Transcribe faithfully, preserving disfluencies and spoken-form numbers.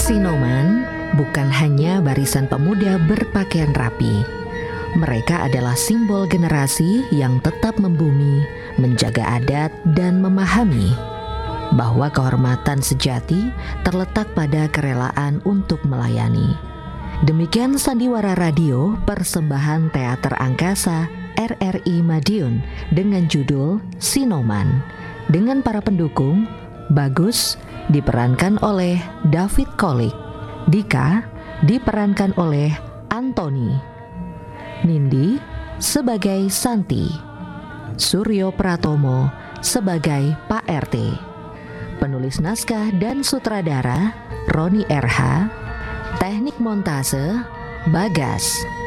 Sinoman bukan hanya barisan pemuda berpakaian rapi. Mereka adalah simbol generasi yang tetap membumi, menjaga adat, dan memahami bahwa kehormatan sejati terletak pada kerelaan untuk melayani. Demikian Sandiwara Radio, persembahan Teater Angkasa R R I Madiun dengan judul Sinoman. Dengan para pendukung, Bagus diperankan oleh David Kolik, Dika diperankan oleh Anthony, Nindi sebagai Santi, Suryo Pratomo sebagai Pak R T. Penulis naskah dan sutradara Roni R H. Teknik montase Bagas.